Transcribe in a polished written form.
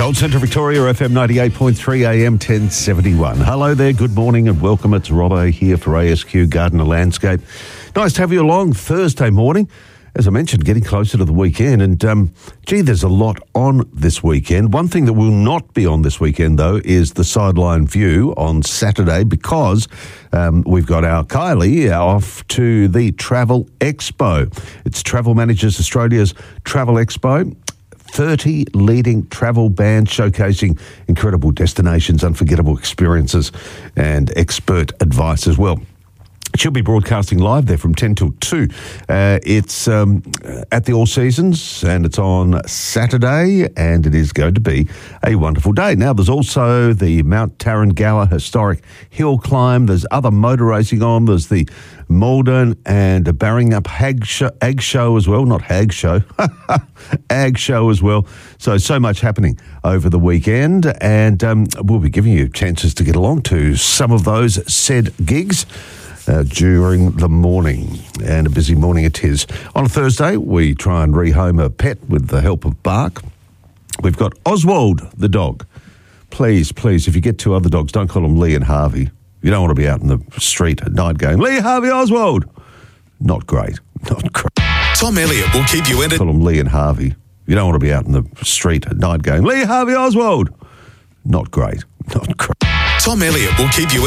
Gold Centre Victoria, FM 98.3 AM 1071. Hello there, good morning and welcome. It's Robbo here for ASQ Gardener Landscape. Nice to have you along Thursday morning. As I mentioned, getting closer to the weekend and, there's a lot on this weekend. One thing that will not be on this weekend, though, is the Sideline View on Saturday because we've got our Kylie off to the Travel Expo. It's Travel Managers Australia's Travel Expo. 30 leading travel bands showcasing incredible destinations, unforgettable experiences and expert advice as well. She'll be broadcasting live there from 10 till 2. It's at the All Seasons and it's on Saturday and it is going to be a wonderful day. Now, there's also the Mount Tarrangalla Historic Hill Climb. There's other motor racing on. There's the Malden and Barringup Ag Show as well. Not Hag Show. Ag Show as well. So much happening over the weekend and we'll be giving you chances to get along to some of those said gigs during the morning, and a busy morning it is. On a Thursday, we try and rehome a pet with the help of Bark. We've got Oswald the dog. Please, if you get two other dogs, don't call them Lee and Harvey. You don't want to be out in the street at night going, Lee, Harvey, Oswald. Not great. Tom Elliott will keep you in it. Call them Lee and Harvey. You don't want to be out in the street at night going, Lee, Harvey, Oswald. Not great. Tom Elliott will keep you